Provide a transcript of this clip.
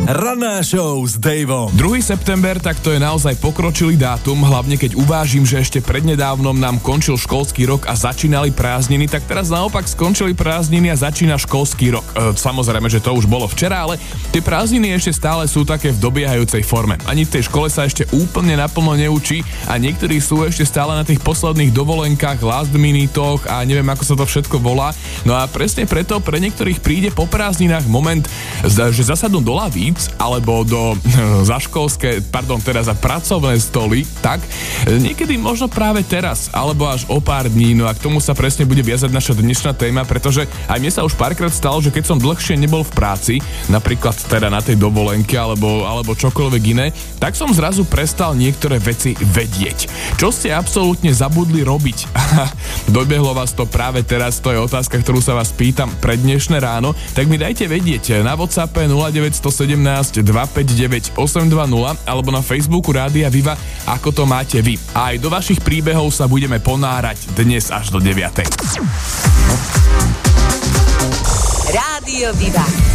Ranná show s Daveom. 2. september, tak to je naozaj pokročilý dátum, hlavne keď uvážim, že ešte prednedávnom nám končil školský rok a začínali prázdniny, tak teraz naopak skončili prázdniny a začína školský rok. Samozrejme, že to už bolo včera, ale tie prázdniny ešte stále sú také v dobiehajúcej forme. Ani v tej škole sa ešte úplne naplno neučí a niektorí sú ešte stále na tých posledných dovolenkách, last minútoch a neviem, ako sa to všetko volá. No a presne preto pre niektorých príde po prázdninách moment, že zasadnú do lavíc alebo za pracovné stoly, tak niekedy možno práve teraz, alebo až o pár dní, no a k tomu sa presne bude viazať naša dnešná téma, pretože aj mne sa už párkrát stalo, že keď som dlhšie nebol v práci, napríklad teda na tej dovolenke alebo čokoľvek iné, tak som zrazu prestal niektoré veci vedieť. Čo ste absolútne zabudli robiť? Dobiehlo vás to práve teraz, to je otázka, ktorú sa vás pýtam pre dnešné ráno, tak mi dajte vedieť na WhatsAppe 0917 259 820 alebo na Facebooku Rádia Viva, ako to máte vy. A aj do vašich príbehov sa budeme ponárať dnes až do 9. Rádio Viva.